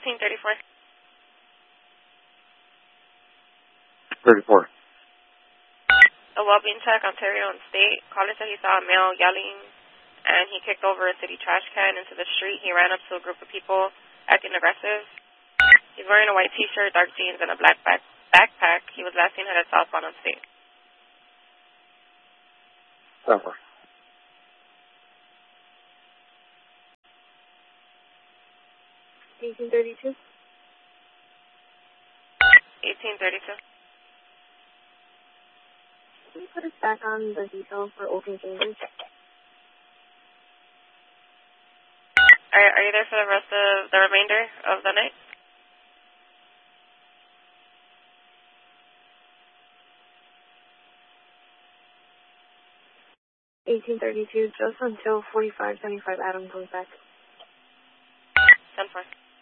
1834. 34. A well-being check, Ontario and State. Caller said he saw a male yelling, and he kicked over a city trash can into the street. He ran up to a group of people acting aggressive. He's wearing a white T-shirt, dark jeans, and a black backpack. He was last seen headed southbound on State. 10-4. 1832. 1832. Can you put us back on the details for Ocean Chambers? Are you there for the rest of the remainder of the night? $18.32, just until 4575 Adam comes back. 10-4.